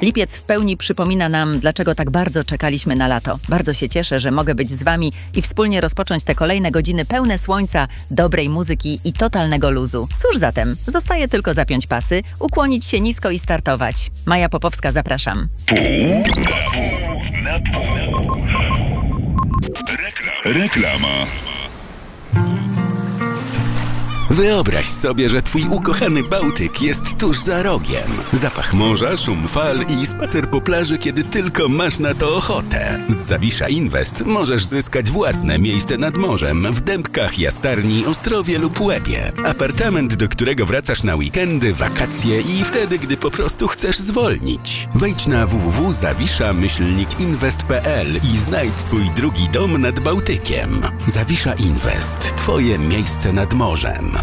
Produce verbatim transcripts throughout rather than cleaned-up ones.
Lipiec w pełni przypomina nam, dlaczego tak bardzo czekaliśmy na lato. Bardzo się cieszę, że mogę być z wami i wspólnie rozpocząć te kolejne godziny pełne słońca, dobrej muzyki i totalnego luzu. Cóż zatem, zostaje tylko zapiąć pasy, ukłonić się nisko i startować. Maja Popowska, zapraszam. Pół na pół. Reklama. Wyobraź sobie, że twój ukochany Bałtyk jest tuż za rogiem. Zapach morza, szum fal i spacer po plaży, kiedy tylko masz na to ochotę. Z Zawisza Invest możesz zyskać własne miejsce nad morzem w Dębkach, Jastarni, Ostrowie lub Łebie. Apartament, do którego wracasz na weekendy, wakacje i wtedy, gdy po prostu chcesz zwolnić. Wejdź na w w w kropka zawisza myślnik inwest kropka p l i znajdź swój drugi dom nad Bałtykiem. Zawisza Invest. Twoje miejsce nad morzem.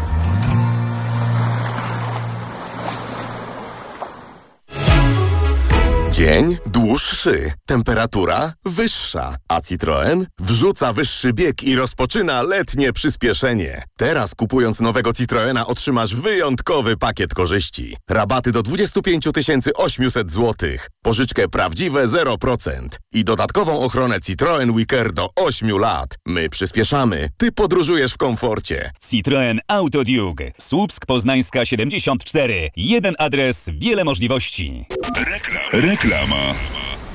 Dzień dłuższy, temperatura wyższa, a Citroen wrzuca wyższy bieg i rozpoczyna letnie przyspieszenie. Teraz kupując nowego Citroena otrzymasz wyjątkowy pakiet korzyści. Rabaty do dwadzieścia pięć tysięcy osiemset złotych, pożyczkę prawdziwe zero procent i dodatkową ochronę Citroen WeCare do ośmiu lat. My przyspieszamy, ty podróżujesz w komforcie. Citroen Auto Duke. Słupsk Poznańska siedemdziesiąt cztery. Jeden adres, wiele możliwości. Reklama.